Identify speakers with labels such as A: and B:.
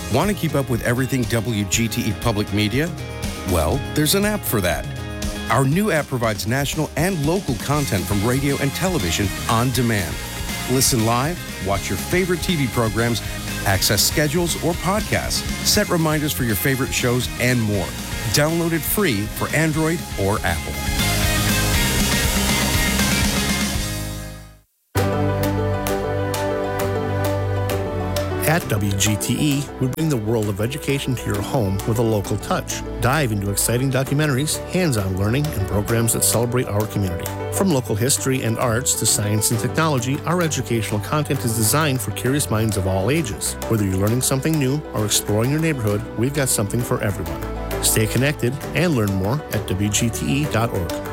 A: Want to keep up with everything WGTE Public Media? Well, there's an app for that. Our new app provides national and local content from radio and television on demand. Listen live, watch your favorite TV programs, access schedules or podcasts, set reminders for your favorite shows, and more. Download it free for Android or Apple.
B: At WGTE, we bring the world of education to your home with a local touch. Dive into exciting documentaries, hands-on learning, and programs that celebrate our community. From local history and arts to science and technology, our educational content is designed for curious minds of all ages. Whether you're learning something new or exploring your neighborhood, we've got something for everyone. Stay connected and learn more at WGTE.org.